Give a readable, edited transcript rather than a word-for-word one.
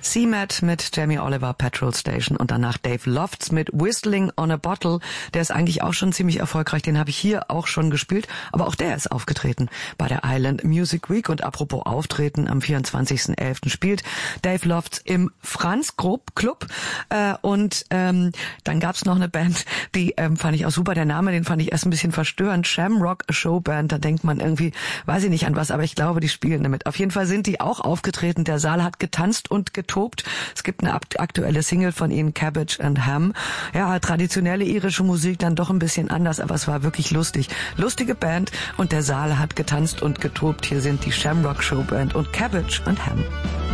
CMAT mit Jamie Oliver, Petrol Station und danach Dave Lofts mit Whistling on a Bottle. Der ist eigentlich auch schon ziemlich erfolgreich, den habe ich hier auch schon gespielt, aber auch der ist aufgetreten bei der Island Music Week. Und apropos Auftreten, am 24.11. spielt Dave Lofts im Franz Club und dann gab's noch eine Band, die fand ich auch super, der Name, den fand ich erst ein bisschen verstörend, Shamrock Showband, da denkt man irgendwie, weiß ich nicht an was, aber ich glaube, die spielen damit. Auf jeden Fall sind die auch aufgetreten, der Saal hat getanzt und getobt. Es gibt eine aktuelle Single von ihnen, Cabbage and Ham. Ja, traditionelle irische Musik, dann doch ein bisschen anders, aber es war wirklich lustig. Lustige Band und der Saal hat getanzt und getobt. Hier sind die Shamrock Showband und Cabbage and Ham.